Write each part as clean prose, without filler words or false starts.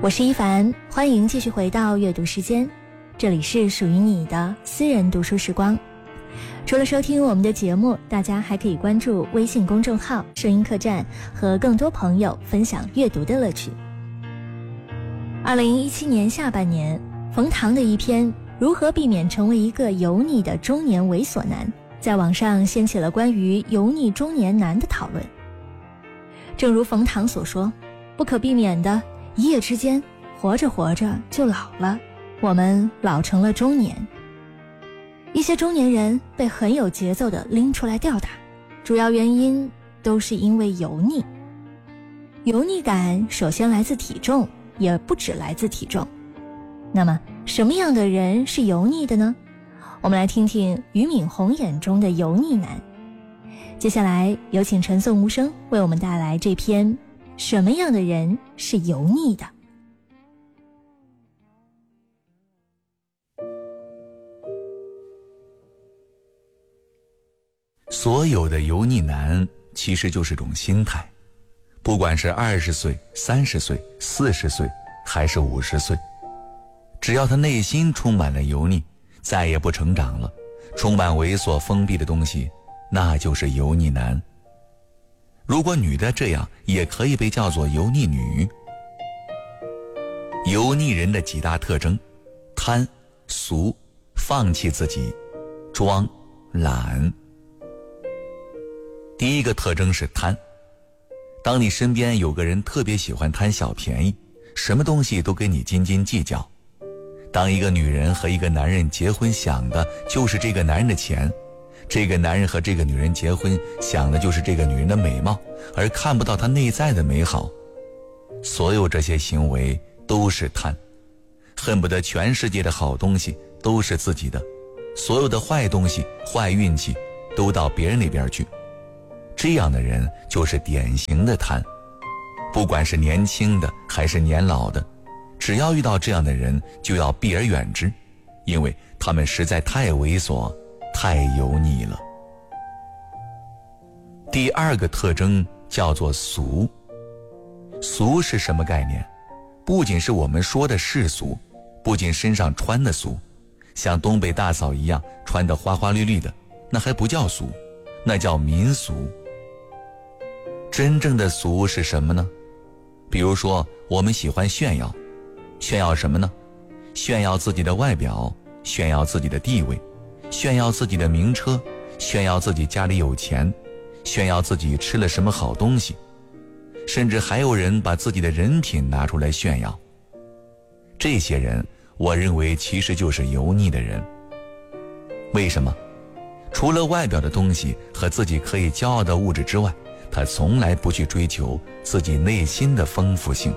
我是一凡，欢迎继续回到阅读时间，这里是属于你的私人读书时光。除了收听我们的节目，大家还可以关注微信公众号声音客栈，和更多朋友分享阅读的乐趣。2017年下半年，冯唐的一篇如何避免成为一个油腻的中年猥琐男，在网上掀起了关于油腻中年男的讨论。正如冯唐所说，不可避免的，一夜之间，活着活着就老了，我们老成了中年。一些中年人被很有节奏地拎出来吊打，主要原因都是因为油腻。油腻感首先来自体重，也不只来自体重。那么什么样的人是油腻的呢？我们来听听俞敏洪眼中的油腻男。接下来有请陈颂无声为我们带来这篇什么样的人是油腻的。 所有的油腻男其实就是种心态，不管是20岁、30岁、40岁还是50岁，只要他内心充满了油腻，再也不成长了，充满猥琐封闭的东西，那就是油腻男。如果女的这样，也可以被叫做油腻女。油腻人的几大特征：贪、俗、放弃自己、装、懒。第一个特征是贪。当你身边有个人特别喜欢贪小便宜，什么东西都跟你斤斤计较。当一个女人和一个男人结婚，想的就是这个男人的钱，这个男人和这个女人结婚，想的就是这个女人的美貌，而看不到她内在的美好。所有这些行为都是贪，恨不得全世界的好东西都是自己的，所有的坏东西、坏运气都到别人那边去。这样的人就是典型的贪，不管是年轻的还是年老的，只要遇到这样的人就要避而远之，因为他们实在太猥琐，太油腻了。第二个特征叫做俗。俗是什么概念？不仅是我们说的世俗，不仅身上穿的俗，像东北大嫂一样穿得花花绿绿的，那还不叫俗，那叫民俗。真正的俗是什么呢？比如说我们喜欢炫耀，炫耀什么呢？炫耀自己的外表，炫耀自己的地位，炫耀自己的名车，炫耀自己家里有钱，炫耀自己吃了什么好东西，甚至还有人把自己的人品拿出来炫耀。这些人我认为其实就是油腻的人。为什么？除了外表的东西和自己可以骄傲的物质之外，他从来不去追求自己内心的丰富性。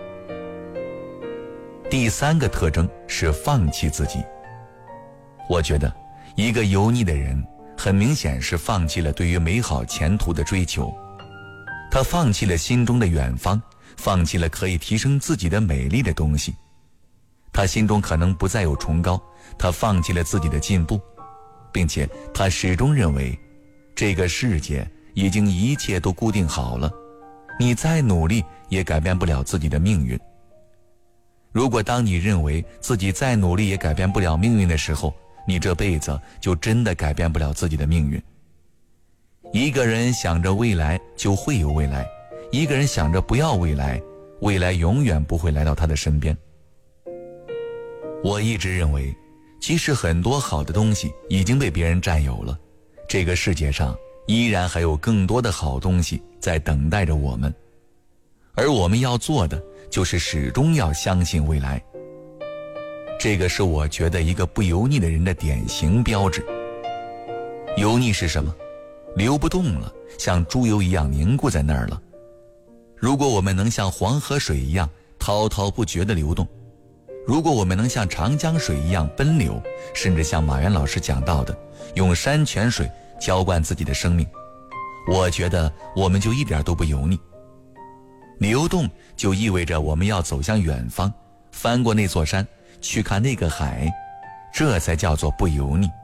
第三个特征是放弃自己。我觉得一个油腻的人很明显是放弃了对于美好前途的追求，他放弃了心中的远方，放弃了可以提升自己的美丽的东西。他心中可能不再有崇高，他放弃了自己的进步，并且他始终认为这个世界已经一切都固定好了，你再努力也改变不了自己的命运。如果当你认为自己再努力也改变不了命运的时候，你这辈子就真的改变不了自己的命运。一个人想着未来就会有未来，一个人想着不要未来，未来永远不会来到他的身边。我一直认为，即使很多好的东西已经被别人占有了，这个世界上依然还有更多的好东西在等待着我们，而我们要做的就是始终要相信未来。这个是我觉得一个不油腻的人的典型标志。油腻是什么？流不动了，像猪油一样凝固在那儿了。如果我们能像黄河水一样滔滔不绝地流动，如果我们能像长江水一样奔流，甚至像马原老师讲到的，用山泉水浇灌自己的生命，我觉得我们就一点都不油腻。流动就意味着我们要走向远方，翻过那座山，去看那个海，这才叫做不油腻。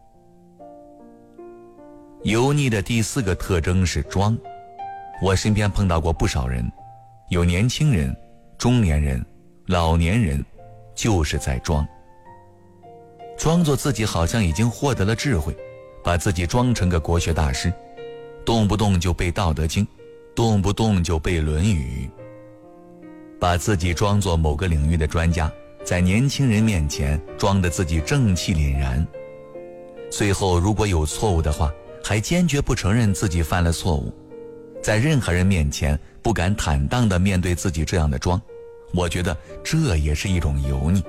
油腻的第四个特征是装。我身边碰到过不少人，有年轻人、中年人、 老年人就是在装作自己好像已经获得了智慧，把自己装成个国学大师，动不动就背《道德经》，动不动就背《论语》，把自己装作某个领域的专家，在年轻人面前装得自己正气凛然，最后如果有错误的话，还坚决不承认自己犯了错误，在任何人面前不敢坦荡地面对自己这样的装，我觉得这也是一种油腻。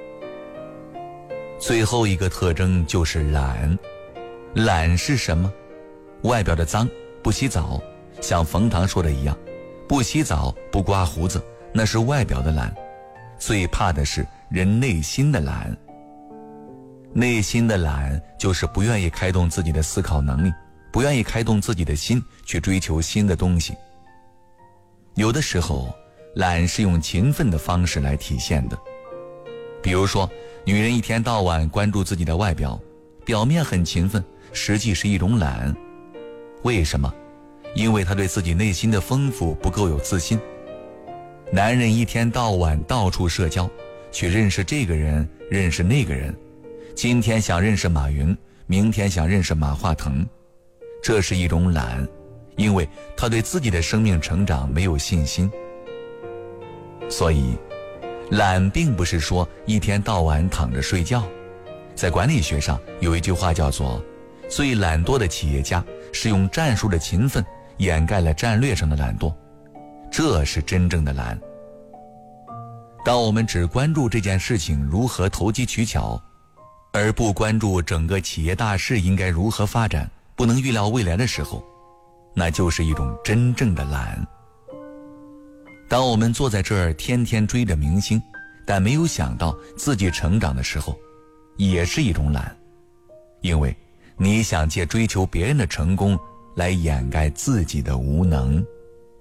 最后一个特征就是懒。懒是什么？外表的脏，不洗澡，像冯唐说的一样，不洗澡不刮胡子，那是外表的懒。最怕的是人内心的懒。内心的懒就是不愿意开动自己的思考能力，不愿意开动自己的心去追求新的东西。有的时候懒是用勤奋的方式来体现的，比如说女人一天到晚关注自己的外表，表面很勤奋，实际是一种懒。为什么？因为她对自己内心的丰富不够有自信。男人一天到晚到处社交，去认识这个人，认识那个人，今天想认识马云，明天想认识马化腾，这是一种懒，因为他对自己的生命成长没有信心。所以懒并不是说一天到晚躺着睡觉。在管理学上有一句话叫做，最懒惰的企业家是用战术的勤奋掩盖了战略上的懒惰，这是真正的懒。当我们只关注这件事情如何投机取巧，而不关注整个企业大势应该如何发展，不能预料未来的时候，那就是一种真正的懒。当我们坐在这儿天天追着明星，但没有想到自己成长的时候，也是一种懒，因为你想借追求别人的成功来掩盖自己的无能。